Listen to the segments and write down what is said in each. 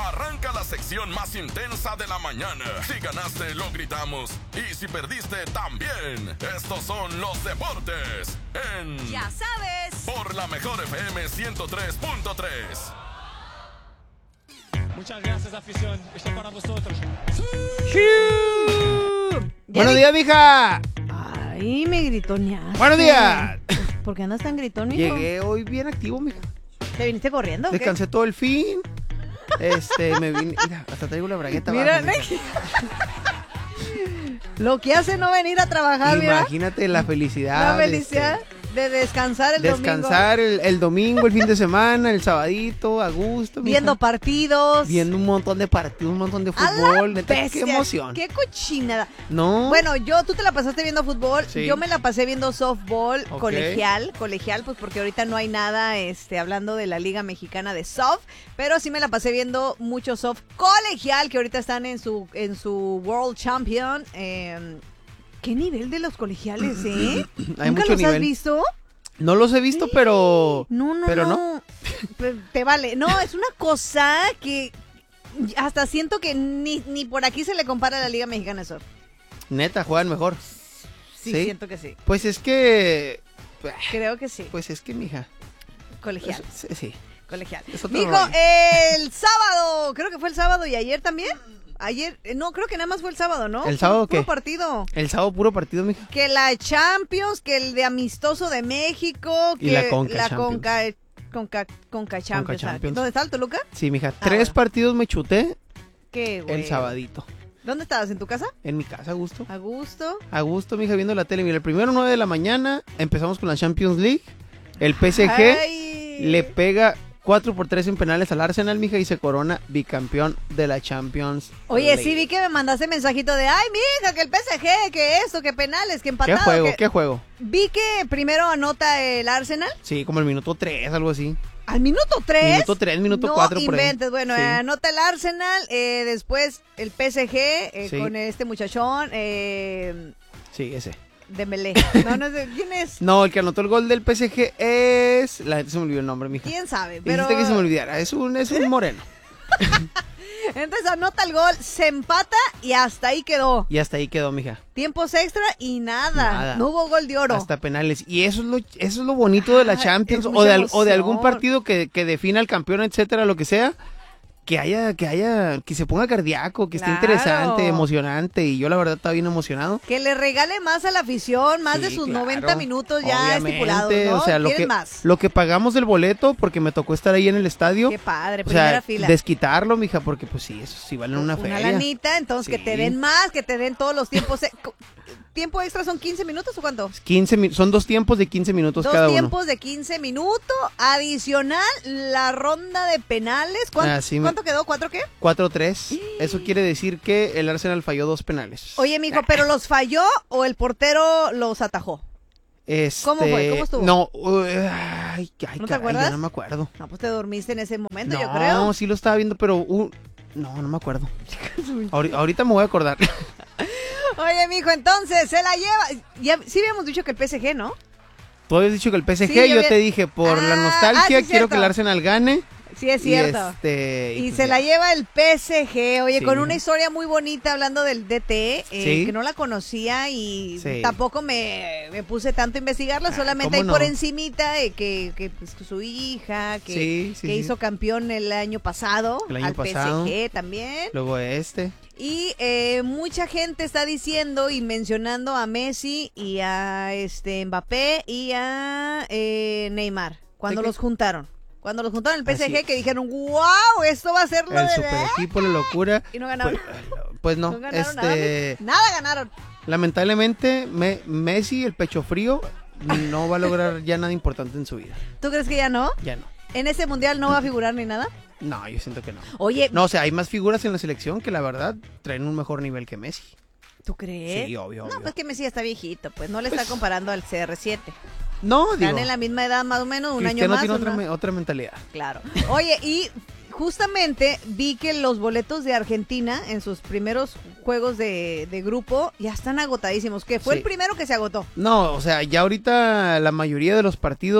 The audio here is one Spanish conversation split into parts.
Arranca la sección más intensa de la mañana. Si ganaste, lo gritamos. Y si perdiste, también. Estos son los deportes en... Ya sabes. Por la mejor FM 103.3. Muchas gracias, afición. Esto para vosotros. Buenos días, mija. Ay, me gritoneaste. Buenos días. ¿Por qué andas tan gritón, mijo? Llegué hoy bien activo, mija. ¿Te viniste corriendo o qué? Descansé todo el fin. Me vine. Mira, hasta traigo la bragueta Mira, abajo, mija. Lo que hace no venir a trabajar, mira. Imagínate la felicidad. La felicidad de descansar el domingo. Descansar el domingo, el fin de semana, el sabadito, a gusto. Mija. Viendo partidos. Viendo un montón de partidos, un montón de fútbol. Neta, qué emoción. Qué cochinada. No. Bueno, tú te la pasaste viendo fútbol. Sí. Yo me la pasé viendo softball Ok. colegial, pues porque ahorita no hay nada hablando de la Liga Mexicana de soft, pero sí me la pasé viendo mucho soft colegial, que ahorita están en su World Champion. ¿Qué nivel de los colegiales, eh? Hay ¿Nunca mucho los has nivel. visto? No los he visto, pero... No. Pero no. Te vale. No, es una cosa que hasta siento que ni por aquí se le compara a la Liga Mexicana de Surf. Neta, juegan mejor. Sí, ¿Sí? siento que sí. Pues es que... Creo que sí. Pues es que, mija. Colegial. Sí. Colegial. Es otro Mijo, rollo. el sábado, creo que fue el sábado y ayer también. Ayer, no, creo que nada más fue el sábado, ¿no? ¿El sábado Puro qué? partido. El sábado puro partido, mija. Que la Champions, que el de amistoso de México, que Y la Conca la Champions. Conca Champions. Champions. ¿Dónde está el Toluca? Sí, mija. Ah, 3 bueno. partidos me chuté ¿Qué, güey? el sabadito. ¿Dónde estabas? ¿En tu casa? En mi casa, a gusto. A gusto. A gusto, mija, viendo la tele. Mira, el primero 9 de la mañana empezamos con la Champions League. El PSG Ay. le pega 4-3 en penales al Arsenal, mija, y se corona bicampeón de la Champions Oye, League. sí, vi que me mandaste mensajito de, ay, mija, que el PSG, que esto, que penales, que empatado. ¿Qué juego? Vi que primero anota el Arsenal. Sí, como el minuto 3, algo así. ¿Al minuto 3? Minuto 3, minuto 4 por ahí. No inventes, bueno, Sí. anota el Arsenal, después el PSG Sí. con este muchachón, Sí, ese. Dembélé. No sé, ¿quién es? No, el que anotó el gol del PSG es... La gente se me olvidó el nombre, mija. ¿Quién sabe? Pero Hiciste que se me olvidara. Es un moreno. entonces anota el gol, se empata y hasta ahí quedó. Y hasta ahí quedó, mija. Tiempos extra y nada. Nada. No hubo gol de oro. Hasta penales. Y eso es lo bonito de la Ay, Champions es o de, mucha o de algún emoción. partido que defina al campeón, etcétera, lo que sea. Que se ponga cardíaco, que esté Claro. interesante, emocionante. Y yo la verdad estaba bien emocionado. Que le regale más a la afición, más de Sí, sus claro. 90 minutos ya Obviamente, estipulados, ¿no? O sea, ¿Quieren más? lo que pagamos del boleto, porque me tocó estar ahí en el estadio. Qué padre, O primera sea, fila. desquitarlo, mija, porque pues sí, eso sí vale una feria. lanita, entonces Sí. que te den más, que te den todos los tiempos. ¿Tiempo extra son 15 minutos o cuánto? 15 son 2 tiempos de 15 minutos Dos cada uno. tiempos de 15 minutos, adicional la ronda de penales. Ah, sí, ¿Cuánto quedó? ¿4 qué? 4-3. Eso quiere decir que el Arsenal falló 2 penales. Oye, mijo, ¿pero los falló o el portero los atajó? ¿Cómo fue? ¿Cómo estuvo? No, ay, ¿No te caray, acuerdas? ya no me acuerdo. No, pues te dormiste en ese momento, No, yo creo. sí lo estaba viendo, pero no me acuerdo. Ahorita me voy a acordar. Oye, mijo, entonces, se la lleva. Ya, sí habíamos dicho que el PSG, ¿no? Tú habías dicho que el PSG, Sí, yo yo te dije, por la nostalgia, sí, quiero cierto. que el Arsenal gane. Sí, es cierto. Y Y pues se ya. la lleva el PSG, oye, Sí. con una historia muy bonita hablando del DT, Sí. que no la conocía y Sí. tampoco me puse tanto a investigarla, solamente ahí ¿cómo por no? encimita, que pues, su hija, que, Sí, que hizo campeón el año pasado, El año al pasado. PSG también. Luego Y mucha gente está diciendo y mencionando a Messi y a Mbappé y a Neymar, cuando ¿De qué? los juntaron. Cuando los juntaron el Así PSG, es. que dijeron, wow, esto va a ser lo el de... super equipo, la locura. Y no ganaron. Pues no, No ganaron nada, nada ganaron. lamentablemente Messi, el pecho frío, no va a lograr ya nada importante en su vida. ¿Tú crees que ya no? Ya no. ¿En ese mundial no va a figurar ni nada? No, yo siento que no. Oye, No, o sea, hay más figuras en la selección que la verdad traen un mejor nivel que Messi. ¿tú crees? Sí, obvio, No, obvio. pues que Messi ya está viejito, pues no le Pues- está comparando al CR7. No, digo, Están en la misma edad más o menos, un año Cristiano más. tiene una- otra mentalidad. Claro. Oye, y justamente vi que los boletos de Argentina en sus primeros juegos de grupo ya están agotadísimos. Que fue Sí. el primero que se agotó. No, o sea, ya ahorita la mayoría de los partidos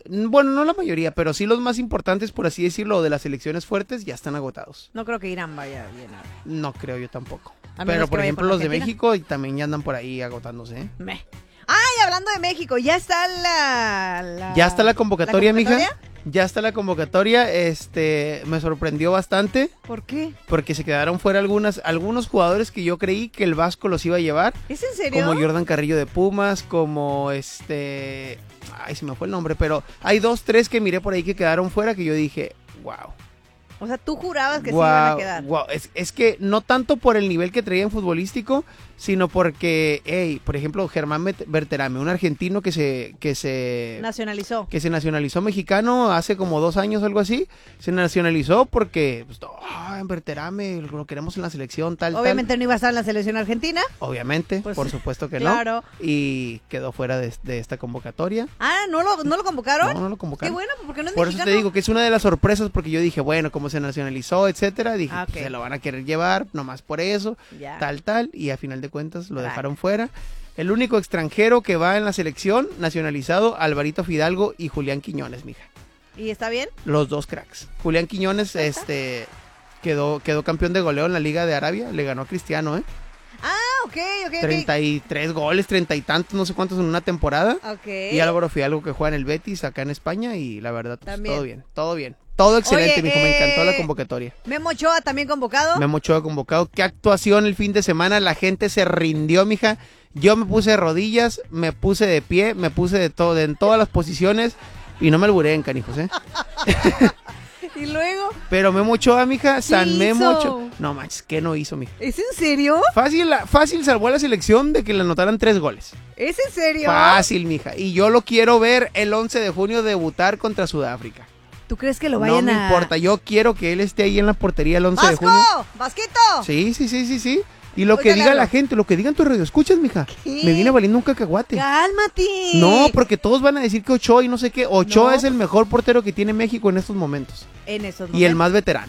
Bueno, no la mayoría, pero sí los más importantes, por así decirlo, de las selecciones fuertes, ya están agotados. No creo que Irán vaya bien. No creo yo tampoco. A menos Pero, que por vaya ejemplo, por los de Argentina. México también ya andan por ahí agotándose, ¿eh? Ay, hablando de México, ya está la... Ya está la convocatoria, ¿La convocatoria? mija. Ya está la convocatoria. Me sorprendió bastante ¿Por qué? porque se quedaron fuera algunos jugadores que yo creí que el Vasco los iba a llevar. ¿Es en serio? Como Jordan Carrillo de Pumas, como ay, se me fue el nombre, pero hay 2, 3 que miré por ahí que quedaron fuera que yo dije, wow. O sea, tú jurabas que sí iban a quedar. Wow. Es que no tanto por el nivel que traían futbolístico, sino porque, por ejemplo, Germán Berterame, un argentino que se nacionalizó mexicano hace como 2 años, algo así. Se nacionalizó porque, pues, Berterame, lo queremos en la selección, tal. Obviamente no iba a estar en la selección argentina. Obviamente, Pues, por supuesto que claro. no. Y quedó fuera de esta convocatoria. Ah, ¿no lo convocaron? No lo convocaron. Qué bueno, porque no es Por mexicano. eso te digo que es una de las sorpresas, porque yo dije, bueno, como se nacionalizó, etcétera, dije, Ah, ok. pues, se lo van a querer llevar, nomás por eso, Ya. tal, y a final de cuentas lo Vale. dejaron fuera. El único extranjero que va en la selección nacionalizado, Alvarito Fidalgo y Julián Quiñones, mija. ¿Y está bien? Los 2 cracks. Julián Quiñones, quedó campeón de goleo en la Liga de Arabia, le ganó a Cristiano, Ah, ok. 33 goles, 30 y tantos, no sé cuántos en una temporada. Ok. Y Álvaro Fidalgo que juega en el Betis acá en España y la verdad, pues, También. todo bien. Todo excelente, Oye, mijo, me encantó la convocatoria. Memo Ochoa también convocado. Memo Ochoa convocado. Qué actuación el fin de semana, la gente se rindió, mija. Yo me puse de rodillas, me puse de pie, me puse de todo, en todas las posiciones y no me alburé en canijos, Y luego, Pero Memo Ochoa, mija, San Memo hizo? Ochoa. No manches, ¿qué no hizo, mija? ¿es en serio? Fácil salvó a la selección de que le anotaran 3 goles. ¿Es en serio? Fácil, mija. Y yo lo quiero ver el 11 de junio debutar contra Sudáfrica. ¿Tú crees que lo vayan No me a...? importa, yo quiero que él esté ahí en la portería el 11 de junio. ¡Vasco! ¡Vasquito! Sí. Y lo que Oiga, diga Lalo. la gente, lo que digan tus radioescuchas, mija. ¿Qué? Me viene valiendo un cacahuate. ¡Cálmate! No, porque todos van a decir que Ochoa y no sé qué. Ochoa No. es el mejor portero que tiene México en estos momentos. En esos Y el momentos. más veterano.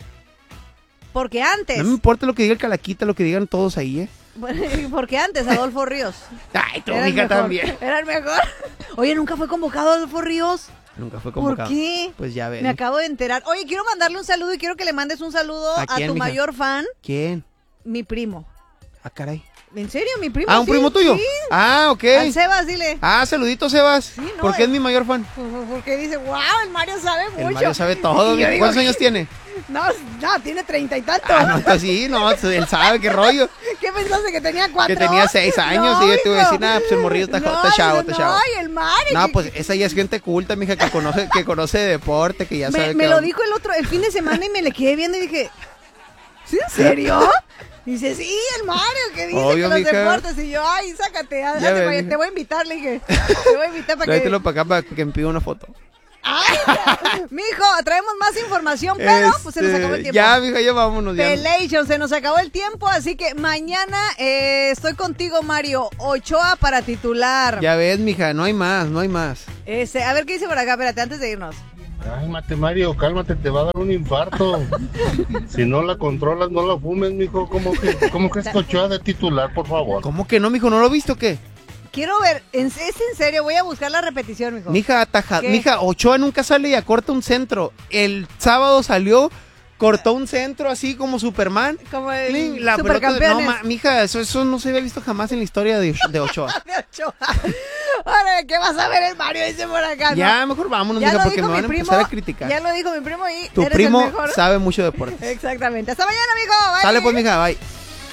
Porque antes... No me importa lo que diga el Calaquita, lo que digan todos ahí, Porque antes, Adolfo Ríos. Ay, tú, Era el mija, mejor. también. Era el mejor. Oye, ¿nunca fue convocado Adolfo Ríos? Nunca fue ¿Por convocado. qué? Pues ya ves. Me acabo de enterar. Oye, quiero mandarle un saludo y quiero que le mandes un saludo ¿A a quién, tu mija? mayor fan, ¿Quién? mi primo. Ah, caray. ¿En serio? ¿Mi primo? Ah, ¿un Sí, primo tuyo? Sí. Ah, ok. Al Sebas, dile. Ah, saludito, Sebas. no, ¿Por qué es mi mayor fan? Porque dice, wow, el Mario sabe mucho. El Mario sabe todo. Y yo digo, ¿Cuántos años tiene? No, tiene 30 y tanto. Ah, no, pues sí, no, él sabe qué rollo. ¿Qué pensaste que tenía 4? Que tenía 6 años y yo te iba a decir, nada, pues el morrillo está chavo. Ay, el Mario. No, pues esa ya es gente culta, mija, que conoce de deporte, que ya sabe Me que... lo dijo el fin de semana y me le quedé viendo y dije, ¿sí, en serio? Dice, sí, el Mario, que dice Obvio, que los mija. deportes. Y yo, ay, sácate, Ya ves, te voy a invitar, le dije. Te voy a invitar para que... Tráetelo para acá para que me pida una foto. Ay, mijo, traemos más información, pero pues se nos acabó el tiempo. Ya, mija, ya vámonos. Ya. Pelation, se nos acabó el tiempo, así que mañana estoy contigo, Mario. Ochoa para titular. Ya ves, mija, no hay más. A ver qué dice por acá, espérate, antes de irnos. Cálmate, Mario, cálmate, te va a dar un infarto. Si no la controlas, no la fumes, mijo. ¿Cómo que es Ochoa de titular, por favor? ¿Cómo que no, mijo? ¿No lo viste o qué? Quiero ver, ¿es en serio? Voy a buscar la repetición, mijo. Mija, ¿Qué? mija, Ochoa nunca sale y acorta un centro. El sábado salió, cortó un centro así como Superman. Como el Cling, la pelota, supercampeones. no, mija, eso no se había visto jamás en la historia de Ochoa. De Ochoa. Ahora, ¿qué vas a ver el Mario? Dice por acá. Ya, ¿no? mejor vámonos, Ya mija, lo porque dijo me van mi a primo, empezar a criticar. Ya lo dijo mi primo y Tu eres primo el mejor. sabe mucho de deportes. Exactamente. Hasta mañana, amigo. Bye. Sale pues, mija, bye.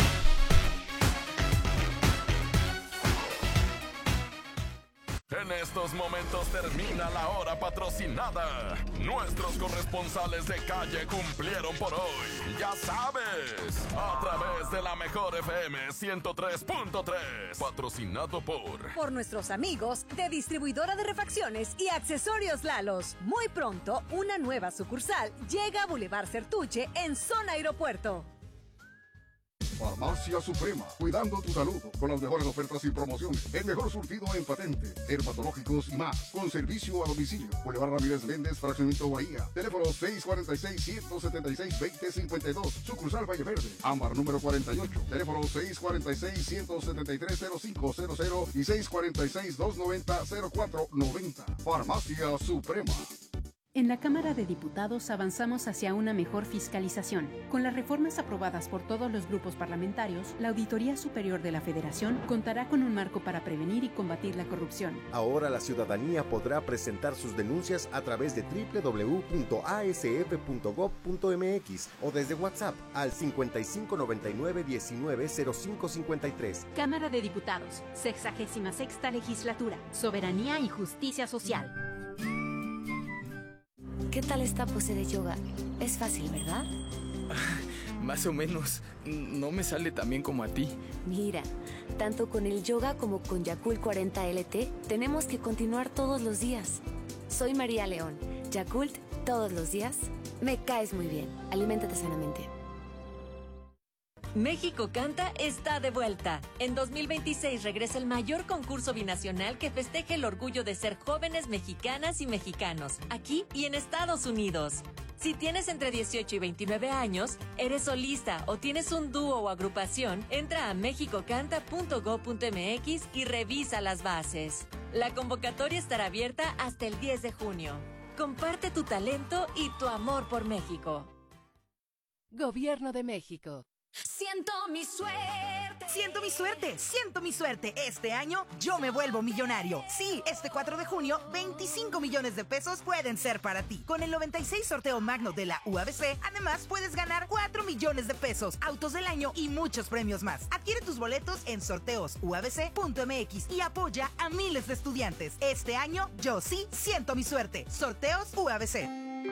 En estos momentos termina la hora patrocinada. Nuestros corresponsales de calle cumplieron por hoy. Ya sabes, a través de la mejor FM 103.3. Patrocinado por nuestros amigos de Distribuidora de Refacciones y Accesorios Lalos. Muy pronto, una nueva sucursal llega a Boulevard Certuche en Zona Aeropuerto. Farmacia Suprema, cuidando tu salud con las mejores ofertas y promociones. El mejor surtido en patente, dermatológicos y más. Con servicio a domicilio. Boulevard Ramírez Méndez, Fraccionamiento Bahía. Teléfono 646-176-2052. Sucursal Valle Verde. Ámbar número 48. Teléfono 646-173-0500 y 646-290-0490. Farmacia Suprema. En la Cámara de Diputados avanzamos hacia una mejor fiscalización. Con las reformas aprobadas por todos los grupos parlamentarios, la Auditoría Superior de la Federación contará con un marco para prevenir y combatir la corrupción. Ahora la ciudadanía podrá presentar sus denuncias a través de www.asf.gov.mx o desde WhatsApp al 5599-190553. Cámara de Diputados, 66ª Legislatura, Soberanía y Justicia Social. ¿Qué tal esta pose de yoga? Es fácil, ¿verdad? Más o menos. No me sale tan bien como a ti. Mira, tanto con el yoga como con Yakult 40 LT, tenemos que continuar todos los días. Soy María León. Yakult, todos los días. Me caes muy bien. Aliméntate sanamente. México Canta está de vuelta. En 2026 regresa el mayor concurso binacional que festeje el orgullo de ser jóvenes mexicanas y mexicanos, aquí y en Estados Unidos. Si tienes entre 18 y 29 años, eres solista o tienes un dúo o agrupación, entra a mexicocanta.gov.mx y revisa las bases. La convocatoria estará abierta hasta el 10 de junio. Comparte tu talento y tu amor por México. Gobierno de México. Siento mi suerte. Siento mi suerte. Siento mi suerte. Este año yo me vuelvo millonario. Sí, este 4 de junio, 25 millones de pesos pueden ser para ti. Con el 96 sorteo magno de la UABC, además puedes ganar 4 millones de pesos, autos del año y muchos premios más. Adquiere tus boletos en sorteosuabc.mx y apoya a miles de estudiantes. Este año yo sí siento mi suerte. Sorteos UABC.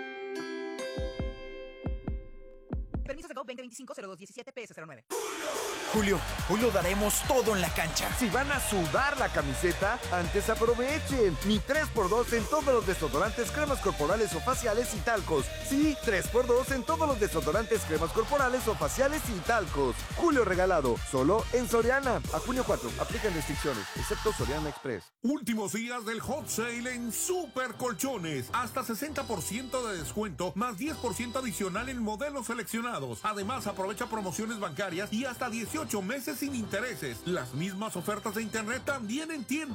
Permiso de Go 2025-0217 PS09. Julio daremos todo en la cancha. Si van a sudar la camiseta, antes aprovechen. Mi 3x2 en todos los desodorantes, cremas corporales o faciales y talcos. Sí, 3x2 en todos los desodorantes, cremas corporales o faciales y talcos. Julio regalado, solo en Soriana. A junio 4, aplican restricciones, excepto Soriana Express. Últimos días del hot sale en Super Colchones. Hasta 60% de descuento, más 10% adicional en modelos seleccionados. Además, aprovecha promociones bancarias y hasta 18 meses sin intereses. Las mismas ofertas de internet también en tienda.